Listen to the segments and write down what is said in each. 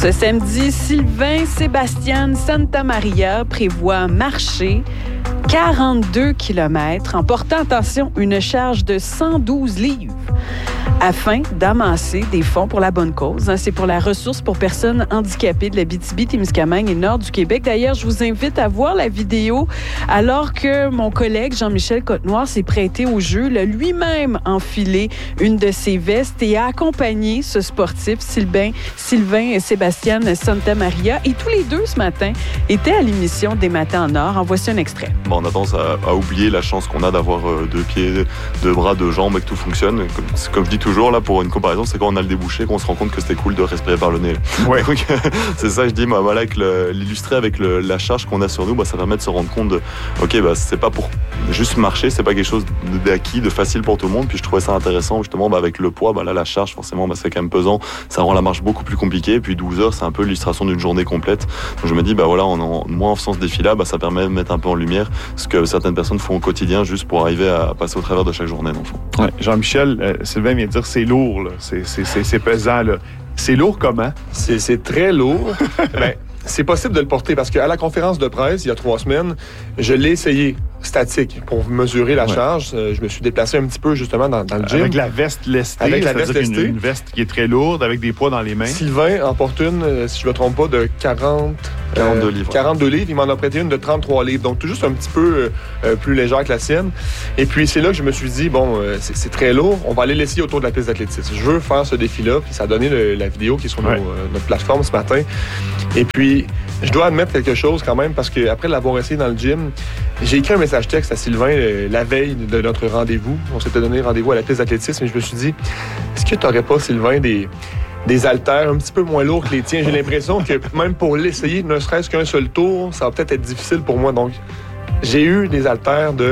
Ce samedi, Sylvain Sébastien Santamaria prévoit marcher 42 km en portant, attention, une charge de 112 livres afin d'amasser des fonds pour la bonne cause. C'est pour la ressource pour personnes handicapées de l'Abitibi-Témiscamingue et nord du Québec. D'ailleurs, je vous invite à voir la vidéo alors que mon collègue Jean-Michel Côte-Noir s'est prêté au jeu, l'a lui-même enfilé une de ses vestes et a accompagné ce sportif, Sylvain et Sébastien Santamaria. Et tous les deux, ce matin, étaient à l'émission Des Matins en Or. En voici un extrait. On a tendance à oublier la chance qu'on a d'avoir 2 pieds, 2 bras, 2 jambes et que tout fonctionne. Comme je dis toujours, là, pour une comparaison, c'est quand on a le débouché qu'on se rend compte que c'était cool de respirer par le nez. Ouais. Donc, c'est ça que je dis, voilà, avec l'illustrer avec la charge qu'on a sur nous, ça permet de se rendre compte de, c'est pas pour juste marcher, c'est pas quelque chose d'acquis, de facile pour tout le monde. Puis je trouvais ça intéressant, justement, avec le poids, là, la charge, forcément, c'est quand même pesant. Ça rend la marche beaucoup plus compliquée. Et puis 12 heures, c'est un peu l'illustration d'une journée complète. Donc je me dis, moi, en faisant ce défi-là, ça permet de mettre un peu en lumière ce que certaines personnes font au quotidien juste pour arriver à passer au travers de chaque journée, dans le fond. Ouais. Jean-Michel, Sylvain vient de dire c'est lourd, là. C'est pesant, là. C'est lourd comment? C'est très lourd. C'est possible de le porter parce qu'à la conférence de presse, il y a 3 semaines, je l'ai essayé statique pour mesurer la charge. Je me suis déplacé un petit peu justement dans le gym. Avec la veste lestée. Avec la veste lestée. Une veste qui est très lourde avec des poids dans les mains. Sylvain en porte une, si je ne me trompe pas, de 42 livres. 42 livres. Il m'en a prêté une de 33 livres. Donc tout juste un petit peu plus légère que la sienne. Et puis c'est là que je me suis dit, c'est très lourd. On va aller l'essayer autour de la piste d'athlétisme. Je veux faire ce défi-là. Puis ça a donné la vidéo qui est sur notre plateforme ce matin. Et puis je dois admettre quelque chose quand même parce qu'après l'avoir essayé dans le gym, j'ai écrit un message texte à Sylvain la veille de notre rendez-vous. On s'était donné rendez-vous à la piste d'athlétisme et je me suis dit, est-ce que tu n'aurais pas, Sylvain, des haltères un petit peu moins lourds que les tiens? J'ai l'impression que même pour l'essayer, ne serait-ce qu'un seul tour, ça va peut-être être difficile pour moi. Donc, j'ai eu des haltères de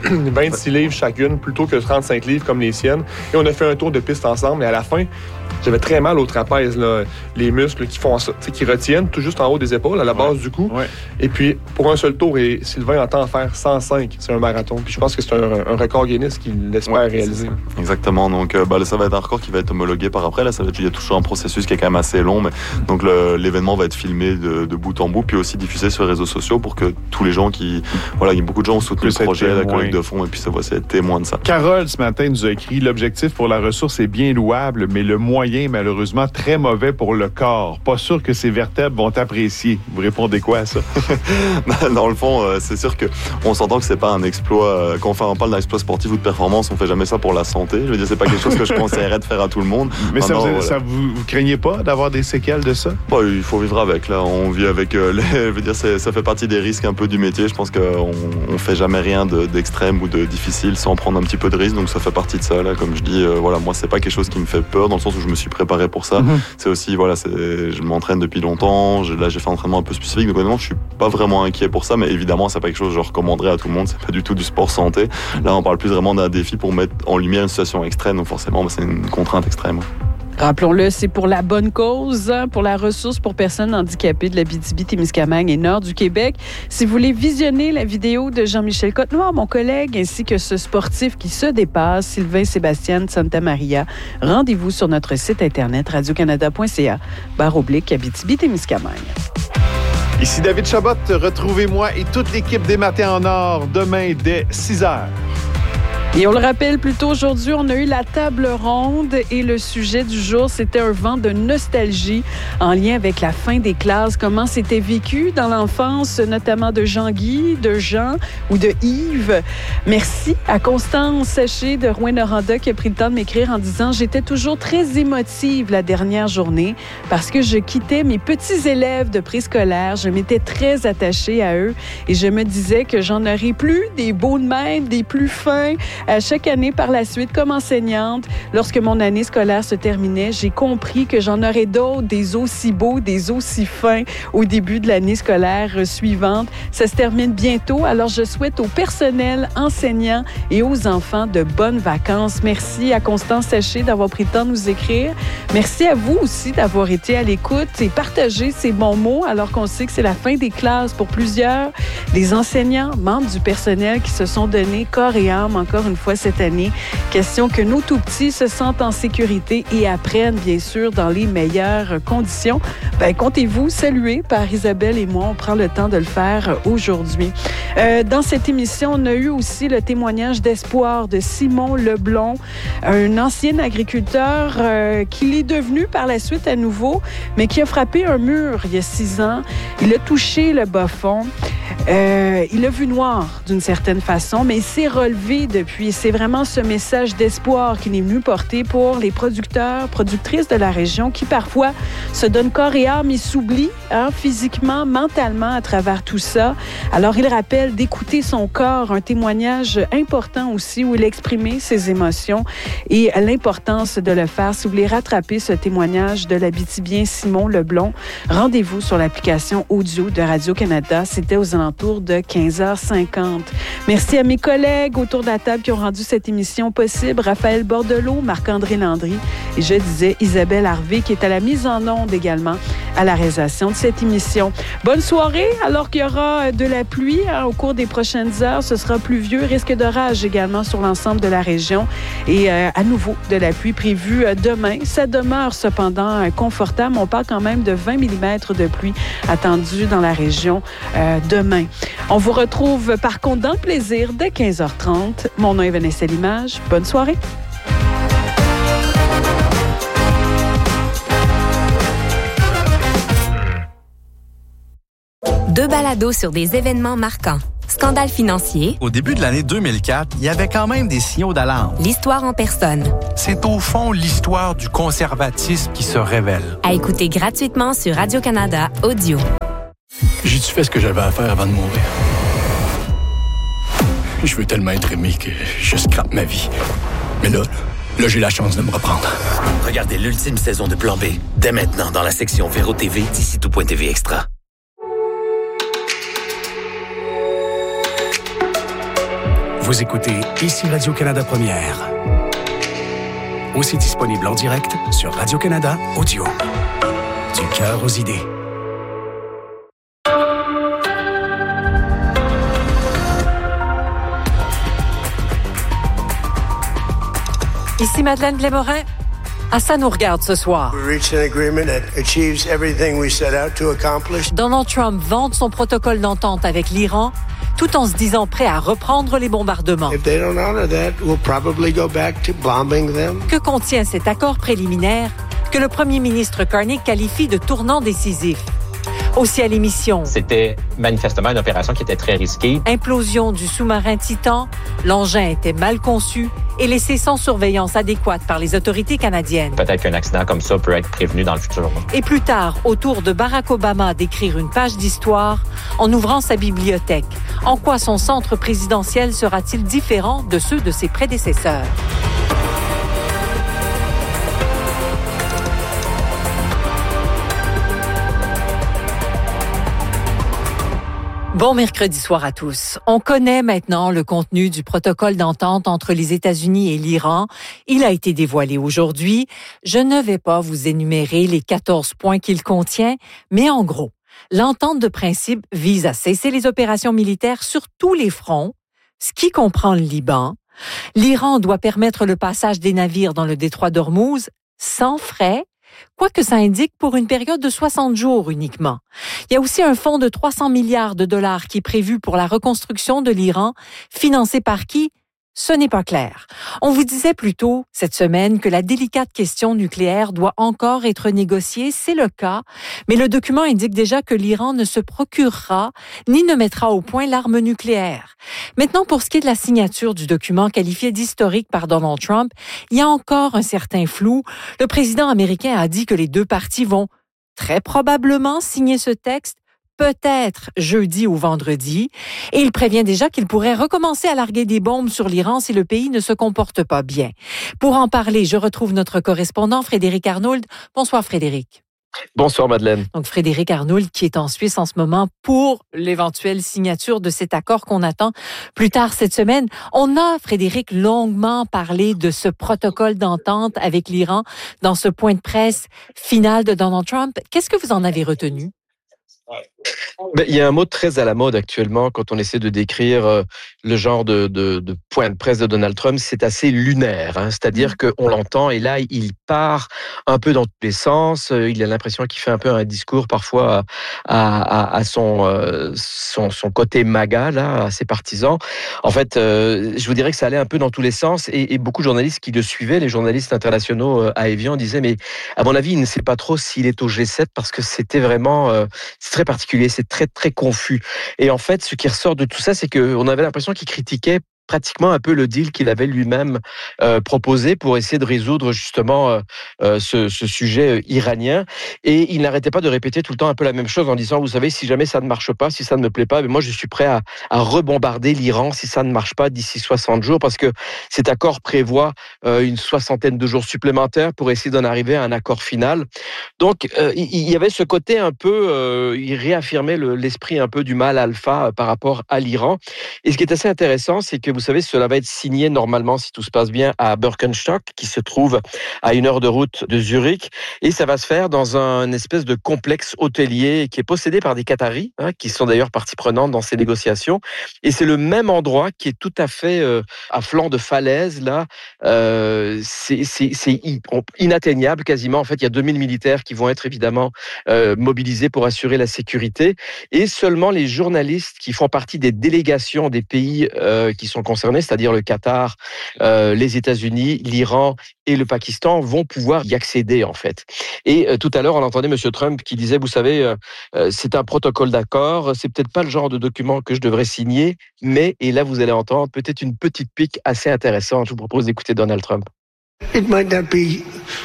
26 livres chacune plutôt que 35 livres comme les siennes. Et on a fait un tour de piste ensemble. Et à la fin, j'avais très mal au trapèze, là, les muscles qui font ça, qui retiennent tout juste en haut des épaules, à la base du cou. Ouais. Et puis, pour un seul tour, et Sylvain entend en faire 105. C'est un marathon. Puis je pense que c'est un record Guinness qu'il espère réaliser. Exactement. Donc, ça va être un record qui va être homologué par après. Là, il y a toujours un processus qui est quand même assez long. Mais donc, l'événement va être filmé de bout en bout, puis aussi diffusé sur les réseaux sociaux pour que tous les gens qui... Voilà, il y a beaucoup de gens qui ont soutenu le projet, la collecte de fonds, et puis ça va être témoin de ça. Carole, ce matin, nous a écrit « L'objectif pour la ressource est bien louable, mais le moyen, malheureusement, très mauvais pour le corps. Pas sûr que ces vertèbres vont apprécier. » Vous répondez quoi à ça? Dans le fond, c'est sûr qu'on s'entend que c'est pas un exploit. Quand on parle d'un exploit sportif ou de performance, on fait jamais ça pour la santé. Je veux dire, c'est pas quelque chose que je conseillerais de faire à tout le monde. Mais ça vous craignez pas d'avoir des séquelles de ça? Il faut vivre avec. Là, on vit avec. Je veux dire, ça fait partie des risques un peu du métier. Je pense qu'on fait jamais rien d'extrême ou de difficile sans prendre un petit peu de risque. Donc ça fait partie de ça. Là, comme je dis, moi, c'est pas quelque chose qui me fait peur dans le sens où je me suis préparé pour ça. C'est aussi, je m'entraîne depuis longtemps. Là, j'ai fait un entraînement un peu spécifique. Donc honnêtement, je suis pas vraiment inquiet pour ça. Mais évidemment, c'est pas quelque chose que je recommanderais à tout le monde. C'est pas du tout du sport santé. Là, on parle plus vraiment d'un défi pour mettre en lumière une situation extrême. Donc forcément, c'est une contrainte extrême. Rappelons-le, c'est pour la bonne cause, pour la ressource pour personnes handicapées de l'Abitibi-Témiscamingue et nord du Québec. Si vous voulez visionner la vidéo de Jean-Michel Côte-Noir, mon collègue, ainsi que ce sportif qui se dépasse, Sylvain Sébastien Santamaria, rendez-vous sur notre site internet radiocanada.ca/Abitibi-Témiscamingue. Ici David Chabot, retrouvez-moi et toute l'équipe des Matins en Or demain dès 6h. Et on le rappelle, plus tôt aujourd'hui, on a eu la table ronde et le sujet du jour, c'était un vent de nostalgie en lien avec la fin des classes. Comment c'était vécu dans l'enfance, notamment de Jean-Guy, de Jean ou de Yves. Merci à Constance Séché de Rouyn-Noranda qui a pris le temps de m'écrire en disant « J'étais toujours très émotive la dernière journée parce que je quittais mes petits élèves de préscolaire. Je m'étais très attachée à eux et je me disais que j'en aurais plus des beaux de même, des plus fins. Chaque année par la suite, comme enseignante, lorsque mon année scolaire se terminait, j'ai compris que j'en aurais d'autres, des aussi beaux, des aussi fins au début de l'année scolaire suivante. Ça se termine bientôt, alors je souhaite au personnel enseignant et aux enfants de bonnes vacances. Merci à Constance Séché d'avoir pris le temps de nous écrire. Merci à vous aussi d'avoir été à l'écoute et partagé ces bons mots alors qu'on sait que c'est la fin des classes pour plusieurs. Des enseignants, membres du personnel qui se sont donnés corps et âme encore une une fois cette année. Question que nos tout-petits se sentent en sécurité et apprennent, bien sûr, dans les meilleures conditions. Comptez-vous saluer par Isabelle et moi. On prend le temps de le faire aujourd'hui. Dans cette émission, on a eu aussi le témoignage d'espoir de Simon Leblond, un ancien agriculteur qui l'est devenu par la suite à nouveau, mais qui a frappé un mur il y a 6 ans. Il a touché le bas-fond. Il a vu noir d'une certaine façon, mais il s'est relevé depuis. C'est vraiment ce message d'espoir qu'il est venu porter pour les producteurs, productrices de la région qui parfois se donnent corps et âme et s'oublient physiquement, mentalement à travers tout ça. Alors, il rappelle d'écouter son corps, un témoignage important aussi où il a exprimé ses émotions et l'importance de le faire. Si vous voulez rattraper ce témoignage de l'Abitibien Simon Leblond, rendez-vous sur l'application audio de Radio-Canada. C'était aux alentours de 15h50. Merci à mes collègues autour de la table qui ont rendu cette émission possible. Raphaël Bordelot, Marc-André Landry et je disais Isabelle Harvey qui est à la mise en onde également à la réalisation de cette émission. Bonne soirée, alors qu'il y aura de la pluie au cours des prochaines heures. Ce sera pluvieux, risque d'orage également sur l'ensemble de la région et à nouveau de la pluie prévue demain. Ça demeure cependant confortable. On parle quand même de 20 mm de pluie attendue dans la région demain. On vous retrouve par contre dans le plaisir dès 15h30. Mon nom est Vanessa Limage. Bonne soirée. Deux balados sur des événements marquants. Scandale financier. Au début de l'année 2004, il y avait quand même des signaux d'alarme. L'histoire en personne. C'est au fond l'histoire du conservatisme qui se révèle. À écouter gratuitement sur Radio-Canada Audio. J'ai-tu fait ce que j'avais à faire avant de mourir? Je veux tellement être aimé que je scrape ma vie. Mais là, j'ai la chance de me reprendre. Regardez l'ultime saison de Plan B, dès maintenant dans la section Véro TV d'ici tout.tv Extra. Vous écoutez ici Radio-Canada Première. Aussi disponible en direct sur Radio-Canada Audio. Du cœur aux idées. Ici Madeleine Blais-Morin. Ça nous regarde ce soir. Donald Trump vante son protocole d'entente avec l'Iran tout en se disant prêt à reprendre les bombardements. Que contient cet accord préliminaire que le premier ministre Carney qualifie de tournant décisif? Aussi à l'émission. C'était manifestement une opération qui était très risquée. Implosion du sous-marin Titan, l'engin était mal conçu et laissé sans surveillance adéquate par les autorités canadiennes. Peut-être qu'un accident comme ça peut être prévenu dans le futur. Et plus tard, au tour de Barack Obama d'écrire une page d'histoire en ouvrant sa bibliothèque. En quoi son centre présidentiel sera-t-il différent de ceux de ses prédécesseurs? Bon mercredi soir à tous. On connaît maintenant le contenu du protocole d'entente entre les États-Unis et l'Iran. Il a été dévoilé aujourd'hui. Je ne vais pas vous énumérer les 14 points qu'il contient, mais en gros, l'entente de principe vise à cesser les opérations militaires sur tous les fronts, ce qui comprend le Liban. L'Iran doit permettre le passage des navires dans le détroit d'Ormuz sans frais, quoique ça indique pour une période de 60 jours uniquement. Il y a aussi un fonds de 300 milliards de dollars qui est prévu pour la reconstruction de l'Iran, financé par qui? Ce n'est pas clair. On vous disait plus tôt cette semaine que la délicate question nucléaire doit encore être négociée. C'est le cas, mais le document indique déjà que l'Iran ne se procurera ni ne mettra au point l'arme nucléaire. Maintenant, pour ce qui est de la signature du document qualifié d'historique par Donald Trump, il y a encore un certain flou. Le président américain a dit que les deux parties vont très probablement signer ce texte, peut-être jeudi ou vendredi, et il prévient déjà qu'il pourrait recommencer à larguer des bombes sur l'Iran si le pays ne se comporte pas bien. Pour en parler, je retrouve notre correspondant Frédéric Arnould. Bonsoir Frédéric. Bonsoir Madeleine. Donc Frédéric Arnould qui est en Suisse en ce moment pour l'éventuelle signature de cet accord qu'on attend plus tard cette semaine. On a, Frédéric, longuement parlé de ce protocole d'entente avec l'Iran dans ce point de presse final de Donald Trump. Qu'est-ce que vous en avez retenu? Il y a un mot très à la mode actuellement quand on essaie de décrire le genre de point de presse de Donald Trump, c'est assez lunaire. C'est-à-dire qu'on l'entend et là, il part un peu dans tous les sens. Il a l'impression qu'il fait un peu un discours parfois à son côté MAGA, là, à ses partisans. En fait, je vous dirais que ça allait un peu dans tous les sens et beaucoup de journalistes qui le suivaient, les journalistes internationaux à Evian, disaient mais à mon avis, il ne sait pas trop s'il est au G7 parce que c'était vraiment... c'est très particulier, c'est très, très confus. Et en fait, ce qui ressort de tout ça, c'est qu'on avait l'impression qu'il critiquait pratiquement un peu le deal qu'il avait lui-même proposé pour essayer de résoudre justement ce sujet iranien. Et il n'arrêtait pas de répéter tout le temps un peu la même chose en disant, vous savez, si jamais ça ne marche pas, si ça ne me plaît pas, moi je suis prêt à rebombarder l'Iran si ça ne marche pas d'ici 60 jours parce que cet accord prévoit une 60aine de jours supplémentaires pour essayer d'en arriver à un accord final. Donc il y avait ce côté un peu, il réaffirmait l'esprit un peu du mal alpha par rapport à l'Iran. Et ce qui est assez intéressant, c'est que vous savez, cela va être signé normalement, si tout se passe bien, à Birkenstock, qui se trouve à 1 heure de route de Zurich. Et ça va se faire dans un espèce de complexe hôtelier qui est possédé par des Qataris, qui sont d'ailleurs partie prenante dans ces négociations. Et c'est le même endroit qui est tout à fait à flanc de falaise, là. C'est inatteignable quasiment. En fait, il y a 2000 militaires qui vont être évidemment mobilisés pour assurer la sécurité. Et seulement les journalistes qui font partie des délégations des pays qui sont concernés, c'est-à-dire le Qatar, les États-Unis, l'Iran et le Pakistan, vont pouvoir y accéder en fait. Et tout à l'heure, on entendait M. Trump qui disait, vous savez, c'est un protocole d'accord, c'est peut-être pas le genre de document que je devrais signer, mais, et là vous allez entendre peut-être une petite pique assez intéressante. Je vous propose d'écouter Donald Trump. It might not be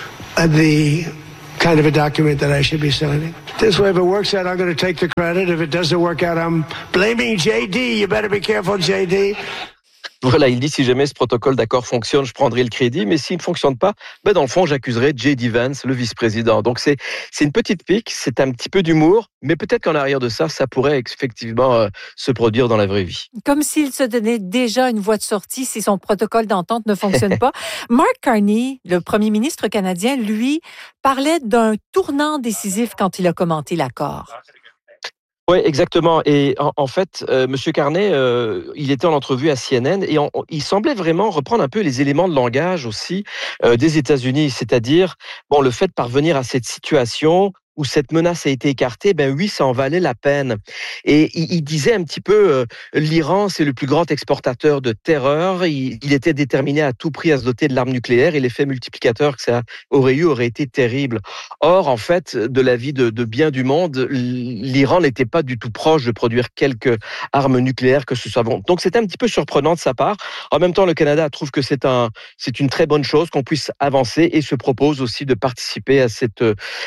the kind of a document that I should be signing. This way, if it works out, I'm going to take the credit. If it doesn't work out, I'm blaming JD. You better be careful, JD. Voilà, il dit si jamais ce protocole d'accord fonctionne, je prendrai le crédit, mais s'il ne fonctionne pas, dans le fond, j'accuserai J.D. Vance, le vice-président. Donc c'est une petite pique, c'est un petit peu d'humour, mais peut-être qu'en arrière de ça, ça pourrait effectivement se produire dans la vraie vie. Comme s'il se donnait déjà une voie de sortie si son protocole d'entente ne fonctionne pas. Mark Carney, le premier ministre canadien, lui, parlait d'un tournant décisif quand il a commenté l'accord. Oui, exactement. Et en fait, M. Carney, il était en entrevue à CNN et il semblait vraiment reprendre un peu les éléments de langage aussi des États-Unis, c'est-à-dire le fait de parvenir à cette situation où cette menace a été écartée, oui, ça en valait la peine. Et il disait un petit peu, l'Iran, c'est le plus grand exportateur de terreur. Il était déterminé à tout prix à se doter de l'arme nucléaire et l'effet multiplicateur que ça aurait eu aurait été terrible. Or, en fait, de la vie de bien du monde, l'Iran n'était pas du tout proche de produire quelques armes nucléaires que ce soit bon. Donc, c'était un petit peu surprenant de sa part. En même temps, le Canada trouve que c'est une très bonne chose qu'on puisse avancer et se propose aussi de participer à cette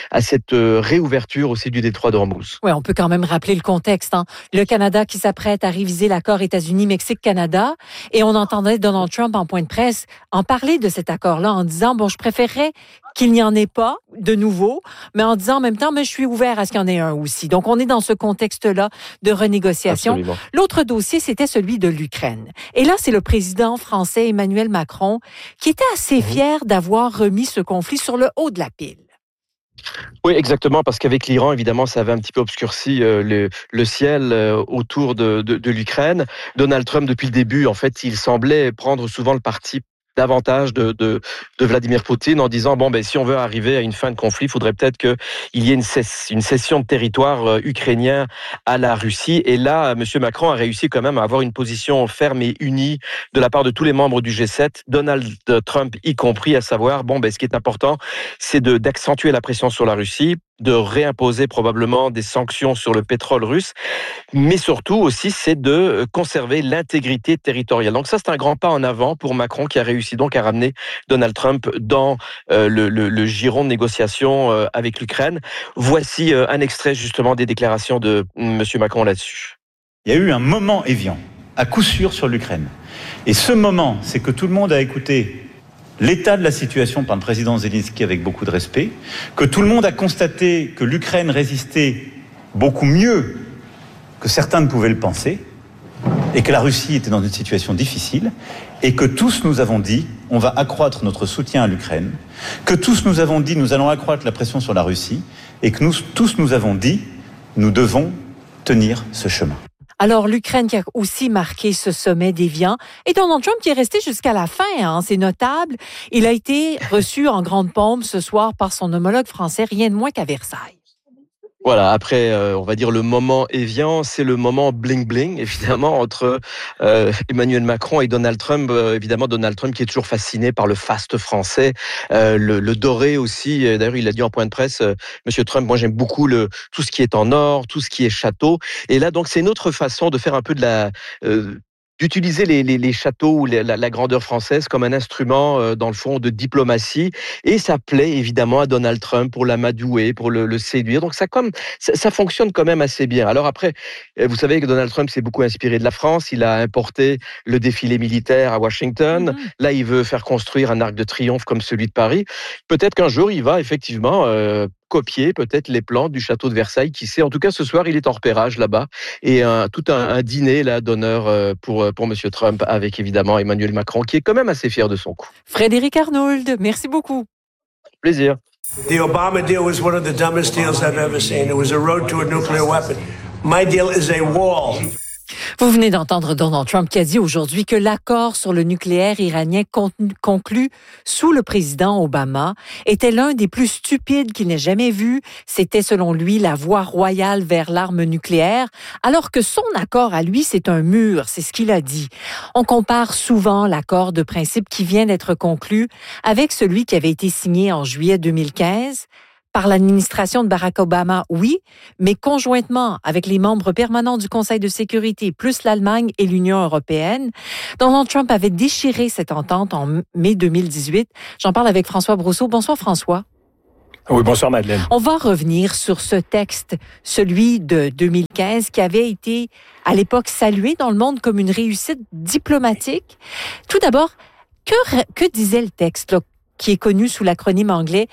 réouverture aussi du détroit d'Ormuz. Oui, on peut quand même rappeler le contexte. Le Canada qui s'apprête à réviser l'accord États-Unis-Mexique-Canada et on entendait Donald Trump en point de presse en parler de cet accord-là en disant, je préférerais qu'il n'y en ait pas de nouveau, mais en disant en même temps, je suis ouvert à ce qu'il y en ait un aussi. Donc, on est dans ce contexte-là de renégociation. Absolument. L'autre dossier, c'était celui de l'Ukraine. Et là, c'est le président français Emmanuel Macron qui était assez fier d'avoir remis ce conflit sur le haut de la pile. Oui, exactement, parce qu'avec l'Iran, évidemment, ça avait un petit peu obscurci le ciel autour de l'Ukraine. Donald Trump, depuis le début, en fait, il semblait prendre souvent le parti davantage de Vladimir Poutine en disant si on veut arriver à une fin de conflit, il faudrait peut-être qu'il y ait une cession de territoire ukrainien à la Russie. Et là, M. Macron a réussi quand même à avoir une position ferme et unie de la part de tous les membres du G7, Donald Trump y compris, à savoir ce qui est important, c'est d'accentuer la pression sur la Russie, de réimposer probablement des sanctions sur le pétrole russe, mais surtout aussi, c'est de conserver l'intégrité territoriale. Donc ça, c'est un grand pas en avant pour Macron qui a réussi donc à ramener Donald Trump dans le giron de négociation avec l'Ukraine. Voici un extrait justement des déclarations de M. Macron là-dessus. Il y a eu un moment Evian, à coup sûr sur l'Ukraine. Et ce moment, c'est que tout le monde a écouté l'état de la situation par le président Zelensky avec beaucoup de respect, que tout le monde a constaté que l'Ukraine résistait beaucoup mieux que certains ne pouvaient le penser, et que la Russie était dans une situation difficile, et que tous nous avons dit, on va accroître notre soutien à l'Ukraine, que tous nous avons dit, nous allons accroître la pression sur la Russie, et que tous nous avons dit, Nous devons tenir ce chemin. Alors, l'Ukraine qui a aussi marqué ce sommet d'Évian et Donald Trump qui est resté jusqu'à la fin, c'est notable. Il a été reçu en grande pompe ce soir par son homologue français, rien de moins qu'à Versailles. Voilà, après, on va dire le moment Évian, c'est le moment bling-bling, évidemment, entre Emmanuel Macron et Donald Trump. Évidemment, Donald Trump qui est toujours fasciné par le faste français, le doré aussi. D'ailleurs, il a dit en point de presse, Monsieur Trump, moi j'aime beaucoup tout ce qui est en or, tout ce qui est château. Et là, donc, c'est une autre façon de faire un peu d'utiliser les châteaux ou la grandeur française comme un instrument, dans le fond, de diplomatie. Et ça plaît évidemment à Donald Trump pour l'amadouer, pour le séduire. Donc ça fonctionne quand même assez bien. Alors après, vous savez que Donald Trump s'est beaucoup inspiré de la France. Il a importé le défilé militaire à Washington. Là, il veut faire construire un arc de triomphe comme celui de Paris. Peut-être qu'un jour, il va effectivement copier peut-être les plans du château de Versailles, qui sait. En tout cas, ce soir, il est en repérage là-bas et tout un dîner là d'honneur pour Monsieur Trump avec évidemment Emmanuel Macron, qui est quand même assez fier de son coup. Frédéric Arnould, merci beaucoup. Plaisir. The Obama deal was one of the dumbest deals I've ever seen. It was a road to a nuclear weapon. My deal is a wall. Vous venez d'entendre Donald Trump qui a dit aujourd'hui que l'accord sur le nucléaire iranien conclu sous le président Obama était l'un des plus stupides qu'il n'ait jamais vu. C'était, selon lui, la voie royale vers l'arme nucléaire, alors que son accord à lui, c'est un mur, c'est ce qu'il a dit. On compare souvent l'accord de principe qui vient d'être conclu avec celui qui avait été signé en juillet 2015. Par l'administration de Barack Obama, oui, mais conjointement avec les membres permanents du Conseil de sécurité, plus l'Allemagne et l'Union européenne. Donald Trump avait déchiré cette entente en mai 2018. J'en parle avec François Brousseau. Bonsoir François. Oui, bonsoir Madeleine. On va revenir sur ce texte, celui de 2015, qui avait été à l'époque salué dans le monde comme une réussite diplomatique. Tout d'abord, que disait le texte, là, qui est connu sous l'acronyme anglais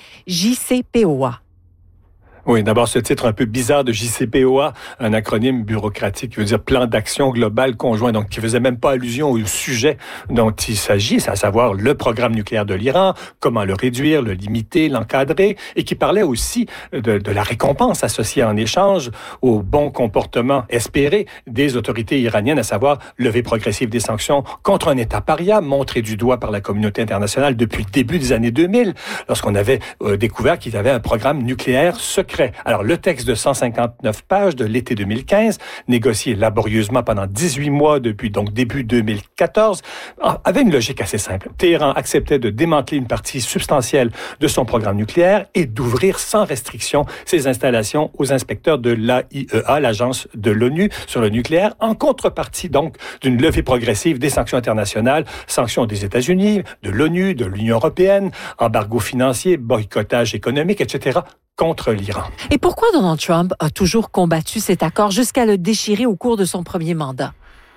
JCPOA? Oui, d'abord, ce titre un peu bizarre de JCPOA, un acronyme bureaucratique qui veut dire Plan d'action global conjoint, donc qui faisait même pas allusion au sujet dont il s'agit, c'est à savoir le programme nucléaire de l'Iran, comment le réduire, le limiter, l'encadrer, et qui parlait aussi de la récompense associée en échange au bon comportement espéré des autorités iraniennes, à savoir levée progressive des sanctions contre un État paria, montré du doigt par la communauté internationale depuis le début des années 2000, lorsqu'on avait découvert qu'il y avait un programme nucléaire secret. Alors, le texte de 159 pages de l'été 2015, négocié laborieusement pendant 18 mois depuis donc début 2014, avait une logique assez simple. Téhéran acceptait de démanteler une partie substantielle de son programme nucléaire et d'ouvrir sans restriction ses installations aux inspecteurs de l'AIEA, l'agence de l'ONU sur le nucléaire, en contrepartie donc d'une levée progressive des sanctions internationales, sanctions des États-Unis, de l'ONU, de l'Union européenne, embargo financier, boycottage économique, etc., contre l'Iran. Et pourquoi Donald Trump a toujours combattu cet accord jusqu'à le déchirer au cours de son premier mandat?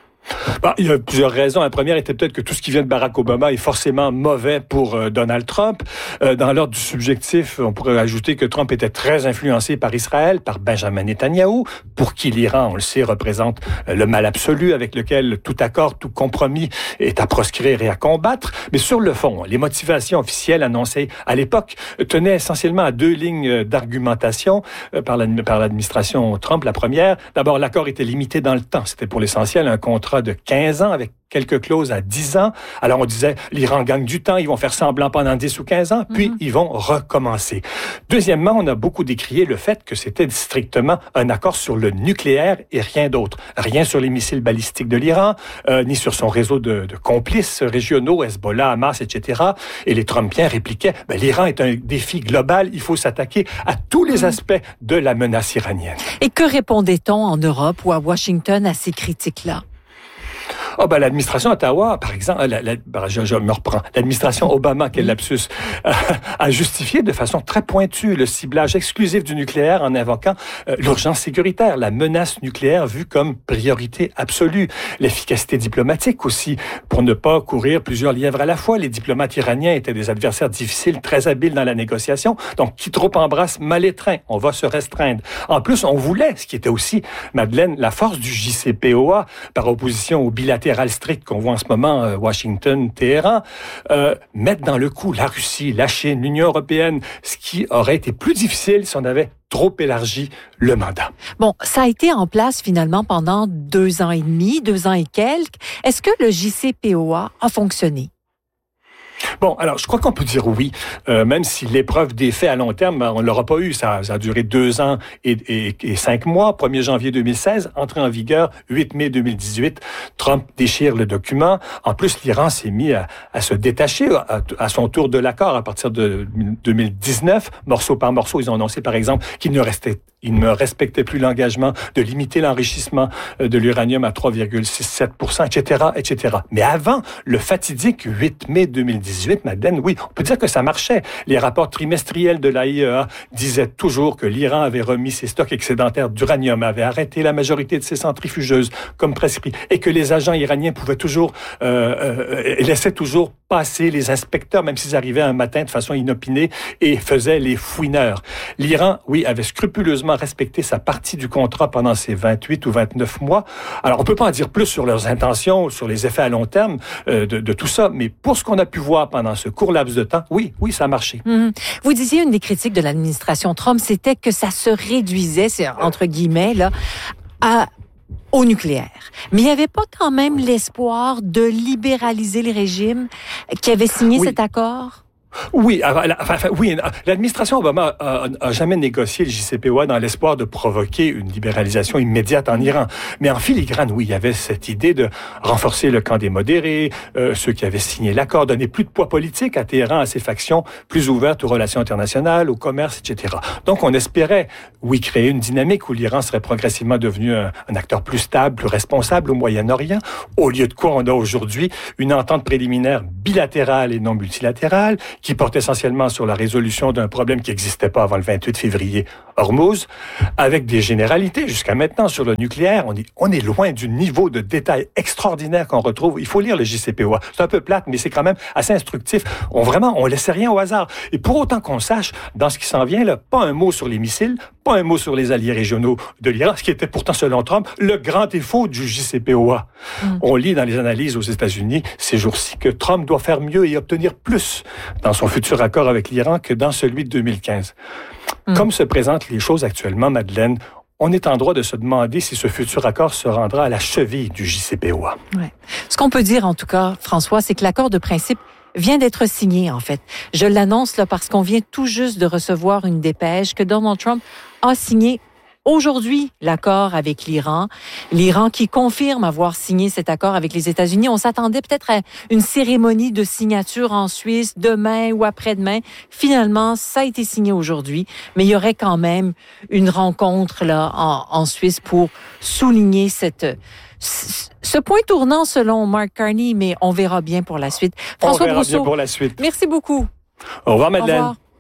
Il y a plusieurs raisons. La première était peut-être que tout ce qui vient de Barack Obama est forcément mauvais pour Donald Trump. Dans l'ordre du subjectif, on pourrait ajouter que Trump était très influencé par Israël, par Benjamin Netanyahou, pour qui l'Iran, on le sait, représente le mal absolu avec lequel tout accord, tout compromis est à proscrire et à combattre. Mais sur le fond, les motivations officielles annoncées à l'époque tenaient essentiellement à deux lignes d'argumentation par l'administration Trump. La première, d'abord, l'accord était limité dans le temps. C'était pour l'essentiel un contrat de 15 ans avec quelques clauses à 10 ans. Alors on disait, l'Iran gagne du temps, ils vont faire semblant pendant 10 ou 15 ans, puis ils vont recommencer. Deuxièmement, on a beaucoup décrié le fait que c'était strictement un accord sur le nucléaire et rien d'autre. Rien sur les missiles balistiques de l'Iran, ni sur son réseau de complices régionaux, Hezbollah, Hamas, etc. Et les Trumpiens répliquaient, l'Iran est un défi global, il faut s'attaquer à tous les aspects de la menace iranienne. Et que répondait-on en Europe ou à Washington à ces critiques-là? L'administration Ottawa, par exemple, je me reprends, l'administration Obama, quel lapsus, a justifié de façon très pointue le ciblage exclusif du nucléaire en invoquant l'urgence sécuritaire, la menace nucléaire vue comme priorité absolue, l'efficacité diplomatique aussi, pour ne pas courir plusieurs lièvres à la fois. Les diplomates iraniens étaient des adversaires difficiles, très habiles dans la négociation, donc qui trop embrasse mal étreint, on va se restreindre. En plus, on voulait, ce qui était aussi, Madeleine, la force du JCPOA par opposition au bilatéral bilatéral strict qu'on voit en ce moment, Washington-Téhéran, mettent dans le coup la Russie, la Chine, l'Union européenne, ce qui aurait été plus difficile si on avait trop élargi le mandat. Bon, ça a été en place finalement pendant 2 ans et demi, 2 ans et quelques. Est-ce que le JCPOA a fonctionné? Bon, alors, je crois qu'on peut dire oui, même si l'épreuve des faits à long terme, on ne l'aura pas eu. Ça a duré 2 ans et 5 mois. 1er janvier 2016, entrée en vigueur 8 mai 2018. Trump déchire le document. En plus, l'Iran s'est mis à se détacher à son tour de l'accord à partir de 2019. Morceau par morceau, ils ont annoncé, par exemple, qu'ils ne respectaient plus l'engagement de limiter l'enrichissement de l'uranium à 3,67%, etc., etc. Mais avant le fatidique 8 mai 2018, Madeleine, oui, on peut dire que ça marchait. Les rapports trimestriels de l'AIEA disaient toujours que l'Iran avait remis ses stocks excédentaires d'uranium, avait arrêté la majorité de ses centrifugeuses comme prescrit, et que les agents iraniens pouvaient toujours, laissaient toujours passer les inspecteurs, même s'ils arrivaient un matin de façon inopinée et faisaient les fouineurs. L'Iran, oui, avait scrupuleusement respecté sa partie du contrat pendant ces 28 ou 29 mois. Alors, on peut pas en dire plus sur leurs intentions, sur les effets à long terme de tout ça, mais pour ce qu'on a pu voir pendant ce court laps de temps, oui, ça a marché. Vous disiez, une des critiques de l'administration Trump, c'était que ça se réduisait, c'est entre guillemets, là, au nucléaire. Mais il n'y avait pas quand même l'espoir de libéraliser le régime qui avait signé cet accord? Oui, l'administration Obama a jamais négocié le JCPOA dans l'espoir de provoquer une libéralisation immédiate en Iran. Mais en filigrane, oui, il y avait cette idée de renforcer le camp des modérés, ceux qui avaient signé l'accord, donner plus de poids politique à Téhéran, à ses factions, plus ouvertes aux relations internationales, au commerce, etc. Donc, on espérait, oui, créer une dynamique où l'Iran serait progressivement devenu un acteur plus stable, plus responsable au Moyen-Orient, au lieu de quoi on a aujourd'hui une entente préliminaire bilatérale et non multilatérale, qui porte essentiellement sur la résolution d'un problème qui n'existait pas avant le 28 février, Hormuz, avec des généralités jusqu'à maintenant sur le nucléaire. On est loin du niveau de détail extraordinaire qu'on retrouve. Il faut lire le JCPOA. C'est un peu plate, mais c'est quand même assez instructif. On laissait rien au hasard. Et pour autant qu'on sache, dans ce qui s'en vient, là, pas un mot sur les missiles, pas un mot sur les alliés régionaux de l'Iran, ce qui était pourtant, selon Trump, le grand défaut du JCPOA. On lit dans les analyses aux États-Unis ces jours-ci que Trump doit faire mieux et obtenir plus dans son futur accord avec l'Iran que dans celui de 2015. Comme se présentent les choses actuellement, Madeleine, on est en droit de se demander si ce futur accord se rendra à la cheville du JCPOA. Ouais. Ce qu'on peut dire, en tout cas, François, c'est que l'accord de principe vient d'être signé, en fait. Je l'annonce là parce qu'on vient tout juste de recevoir une dépêche que Donald Trump a signé aujourd'hui l'accord avec l'Iran. L'Iran qui confirme avoir signé cet accord avec les États-Unis. On s'attendait peut-être à une cérémonie de signature en Suisse demain ou après-demain. Finalement, ça a été signé aujourd'hui, mais il y aurait quand même une rencontre là en Suisse pour souligner ce point tournant selon Mark Carney, mais on verra bien pour la suite. François Brousseau, bien pour la suite. Merci beaucoup. Au revoir, Madeleine. Au revoir.